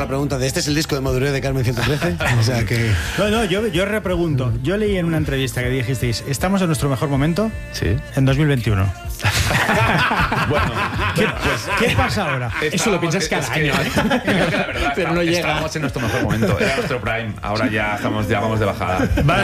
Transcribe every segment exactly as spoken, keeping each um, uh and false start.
pregunta de ¿este es el disco de madurez de Carmen ciento trece? O sea que... No, no, yo, yo repregunto. Yo leí en una entrevista que dijisteis, ¿estamos en nuestro mejor momento? Sí. En dos mil veintiuno. Bueno, ¿Qué, pues, ¿qué pasa ahora? Eso lo piensas cada es año. Que, creo que la verdad, Pero no llega. Estamos en nuestro mejor momento. Era nuestro prime. Ahora ya estamos, ya vamos de bajada. Vale.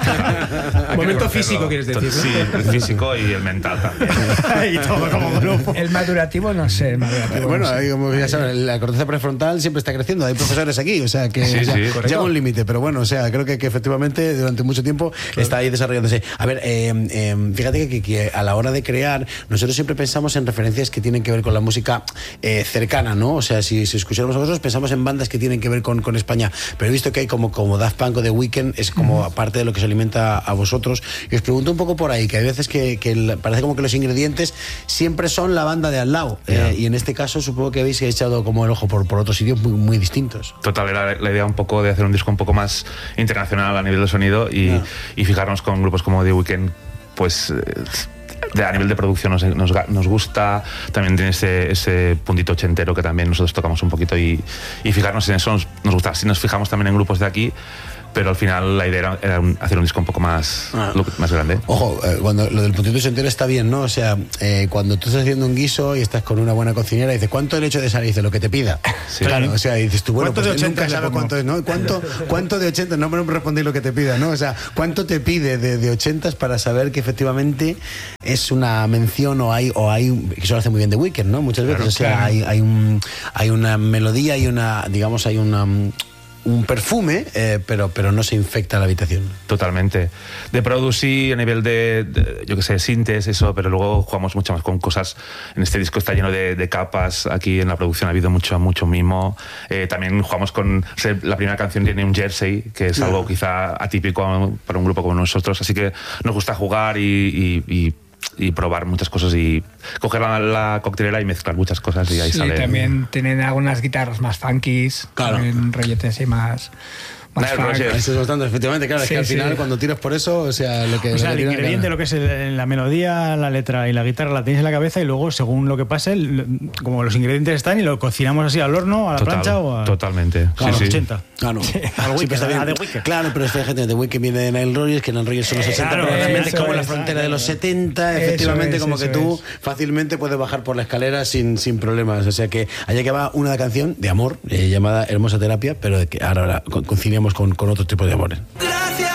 Momento físico, quieres decir, ¿no? Sí, el físico y el mental también. Y todo como grupo. El madurativo, no sé. El madurativo, Bueno, no sé. ahí, como ya saben, la corteza prefrontal siempre está creciendo. Hay profesores aquí, o sea que Sí, ya, sí, llega un límite. Pero bueno, o sea, creo que, que efectivamente durante mucho tiempo claro. está ahí desarrollándose. A ver, eh, eh, fíjate que, que a la hora de crear, nosotros siempre pensamos en referencias que tienen que ver con la música eh, cercana, ¿no? O sea, si, si escucháramos a nosotros, pensamos en bandas que tienen que ver con, con España. Pero he visto que hay como, como Daft Punk o The Weeknd, es como uh-huh. parte de lo que se alimenta a vosotros. Y os pregunto un poco por ahí, que hay veces que, que el, parece como que los ingredientes siempre son la banda de al lado. Yeah. Eh, y en este caso supongo que habéis echado como el ojo por, por otros sitios muy, muy distintos. Total, era la idea un poco de hacer un disco un poco más internacional a nivel de sonido y, yeah. y fijarnos con grupos como The Weeknd, pues... De, a nivel de producción nos, nos, nos gusta, también tiene ese, ese puntito ochentero que también nosotros tocamos un poquito y, y fijarnos en eso nos, nos gusta. Si nos fijamos también en grupos de aquí, pero al final la idea era, era un, hacer un disco un poco más, ah. más grande. Ojo, eh, cuando lo del puntito ochentero está bien, ¿no? O sea, eh, cuando tú estás haciendo un guiso y estás con una buena cocinera, dices, ¿cuánto le echo de sal? Y dice, lo que te pida. Sí. Claro, o sea, dices tú, bueno, pues nunca sabes cuánto es, ¿no? ¿Cuánto, cuánto de ochenta? No me respondéis lo que te pida, ¿no? O sea, ¿cuánto te pide de, de ochentas para saber que efectivamente es una mención o hay, o hay que eso lo hace muy bien The Weeknd, ¿no? Muchas veces, claro, o sea, claro. hay, hay, un, hay una melodía, hay una, digamos, hay una... un perfume, eh, pero, pero no se infecta la habitación. Totalmente. De producir a nivel de, de yo qué sé, sintes, eso, pero luego jugamos mucho más con cosas. En este disco está lleno de, de capas. Aquí en la producción ha habido mucho, mucho mimo. Eh, también jugamos con... La primera canción tiene un jersey, que es algo quizá atípico para un grupo como nosotros. Así que nos gusta jugar y... y, y y probar muchas cosas y coger la, la coctelera y mezclar muchas cosas y ahí sí, sale. Sí, también tienen algunas guitarras más funkies, claro. También rolletes y más... Claro, eso es bastante, efectivamente, claro, sí, es que al final sí. cuando tiras por eso, o sea, lo que... O sea, lo el ingrediente, claro. Lo que es el, la melodía, la letra y la guitarra la tienes en la cabeza y luego, según lo que pase, el, como los ingredientes están y lo cocinamos así al horno, a la Total, plancha o a... Totalmente. Claro, sí, a los ochenta. Claro. Sí, al Weeknd, sí, a The Weeknd. Claro, pero esta gente de The Weeknd viene de Nile Rodgers, que Nile Rodgers son los ochenta, claro, pero realmente es como la frontera de los setenta, efectivamente, es, como que tú es. fácilmente puedes bajar por la escalera sin, sin problemas. O sea que allá que va una canción de amor, eh, llamada Hermosa Terapia, pero que ahora, ahora conciliamos con, con otro tipo de amores.